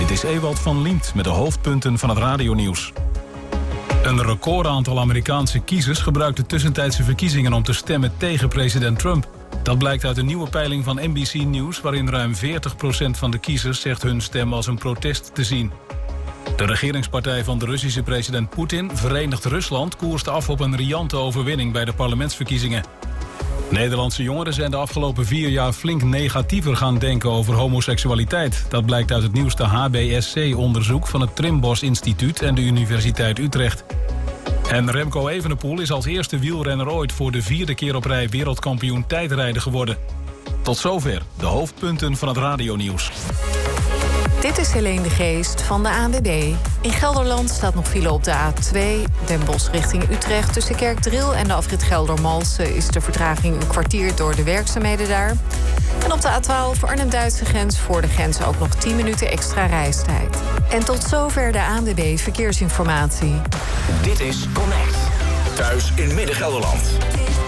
Dit is Ewald van Liemt met de hoofdpunten van het radionieuws. Een recordaantal Amerikaanse kiezers gebruikt de tussentijdse verkiezingen om te stemmen tegen president Trump. Dat blijkt uit een nieuwe peiling van NBC News, waarin ruim 40% van de kiezers zegt hun stem als een protest te zien. De regeringspartij van de Russische president Poetin, Verenigd Rusland, koerst af op een riante overwinning bij de parlementsverkiezingen. Nederlandse jongeren zijn de afgelopen 4 jaar flink negatiever gaan denken over homoseksualiteit. Dat blijkt uit het nieuwste HBSC-onderzoek van het Trimbos Instituut en de Universiteit Utrecht. En Remco Evenepoel is als eerste wielrenner ooit voor de 4e keer op rij wereldkampioen tijdrijden geworden. Tot zover de hoofdpunten van het radionieuws. Dit is Helene de Geest van de ANWB. In Gelderland staat nog file op de A2. Den Bosch richting Utrecht. Tussen Kerkdriel en de afrit Geldermalsen is de vertraging een kwartier door de werkzaamheden daar. En op de A12 Arnhem-Duitse grens voor de grens ook nog 10 minuten extra reistijd. En tot zover de ANWB Verkeersinformatie. Dit is Connect. Thuis in Midden-Gelderland.